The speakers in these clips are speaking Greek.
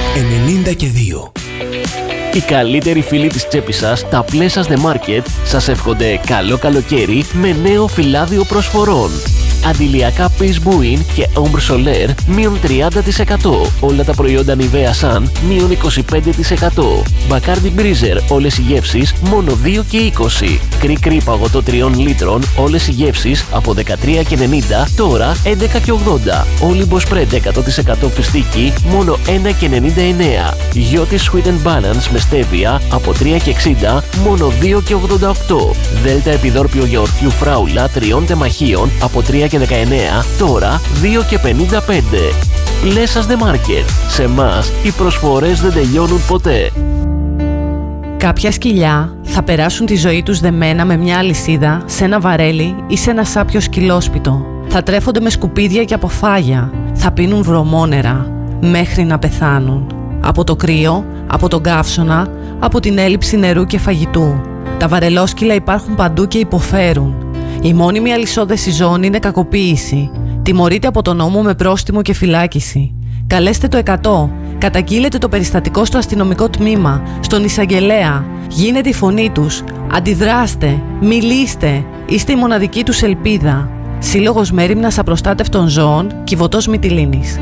92. Οι καλύτεροι φίλοι της τσέπης σας, τα Pleasures The Market, σας εύχονται καλό καλοκαίρι με νέο φυλάδιο προσφορών. Αντιλιακά Peace Buin και Ombre Solaire μείον 30%. Όλα τα προϊόντα Nivea Sun μείον 25%. Bacardi Breezer όλες οι γεύσεις μόνο 2 και 20. Κρι παγωτό 3 λίτρων όλες οι γεύσεις από 13,90 τώρα 11 και 80. Olympus Spread 100% φιστίκι μόνο 1 και 99. Γιώτη Sweet and Balance με στέβια από 3 και 60 μόνο 2 και 88. Δέλτα επιδόρπιο γιαουρτιού φράουλα 3 τεμαχίων από 3 και 19 τώρα 2 και 55. Pleasures The Market. Σε μας οι προσφορές δεν τελειώνουν ποτέ. Κάποια σκυλιά θα περάσουν τη ζωή τους δεμένα με μια αλυσίδα σε ένα βαρέλι ή σε ένα σάπιο σκυλόσπιτο. Θα τρέφονται με σκουπίδια και αποφάγια. Θα πίνουν βρωμόνερα μέχρι να πεθάνουν. Από το κρύο, από τον καύσωνα, από την έλλειψη νερού και φαγητού. Τα βαρελόσκυλα υπάρχουν παντού και υποφέρουν. Η μόνιμη αλυσόδεση ζώων είναι κακοποίηση. Τιμωρείται από τον νόμο με πρόστιμο και φυλάκιση. Καλέστε το 100. Καταγγείλετε το περιστατικό στο αστυνομικό τμήμα, στον εισαγγελέα. Γίνετε η φωνή τους. Αντιδράστε. Μιλήστε. Είστε η μοναδική τους ελπίδα. Σύλλογος Μέριμνας Απροστάτευτων Ζώων, Κιβωτός Μυτιλήνης.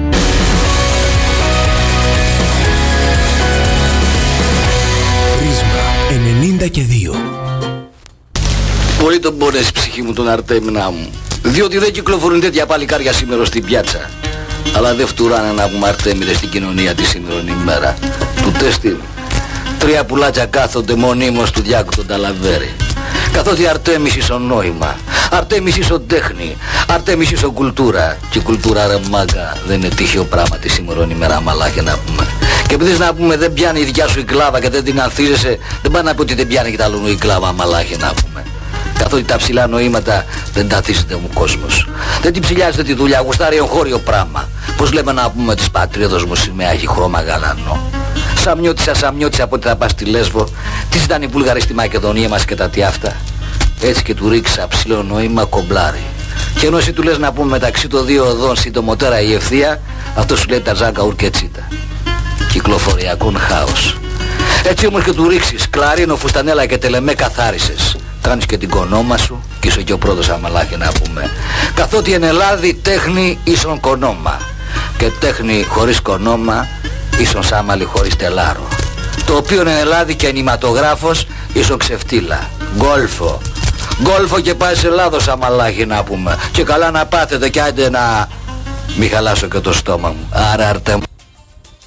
Πρίσμα 92. Πολύ τον πονέσει ψυχή μου τον Αρτέμινα μου, διότι δεν κυκλοφορούν τέτοια παλικάρια σήμερα στην πιάτσα. Αλλά δεν φτουράνε να πούμε Αρτέμιδες στην κοινωνία τη σήμερον ημέρα. Του τεστ 3 πουλάκια κάθονται μονίμως του Διάκου τον Ταλαβέρη. Καθότι Αρτέμις ίσον νόημα, Αρτέμις ίσον τέχνη, Αρτέμις ίσον κουλτούρα. Και η κουλτούρα ρε μάγκα δεν είναι τυχαίο πράγμα τη σήμερον ημέρα μαλάκια να πούμε. Και επειδή να πούμε δεν πιάνει η δικιά σου η κλάβα και δεν την ανθίζεσαι, δεν πάει να πει ότι δεν πιάνει και τα άλλου η κλάβα μαλάκια να πούμε. Καθότι τα ψηλά νοήματα δεν τα αθίζεται μου κόσμος. Δεν την ψηλιάζεται τη δουλειά, γουστάρει εγχώριο πράγμα. Πως λέμε να πούμε της πατρίδος μου σημαία έχει χρώμα γαλανό. Σαμιώτησα από ότι θα πας στη Λέσβο. Τι ήταν οι Βούλγαροι στη Μακεδονία μας και τα τι αυτά. Έτσι και του ρίξα ψηλό νόημα κομπλάρι. Και ενώ εσύ του λες να πούμε μεταξύ των δύο οδών συντομότερα η ευθεία, αυτό σου λέει τα ζάκα ουρκετσίτα. Κυκλοφοριακόν χάος. Έτσι όμως και του ρίξεις κλαρίνο, φουστανέλα και τελεμέ καθάρισες. Κάνεις και την κονόμα σου και είσαι και ο πρώτος αμαλάχη να πούμε. Καθότι εν Ελλάδη τέχνη ίσον κονόμα. Και τέχνη χωρίς κονόμα ίσον σάμαλι χωρίς τελάρο. Το οποίο εν Ελλάδη και ενηματογράφος ίσον ξεφτύλα. Γκόλφο. Γκόλφο και πάει σε Ελλάδος αμαλάχη να πούμε. Και καλά να πάθετε και άντε να... Μη χαλάσω και το στόμα μου. Άρα Αρτέμ.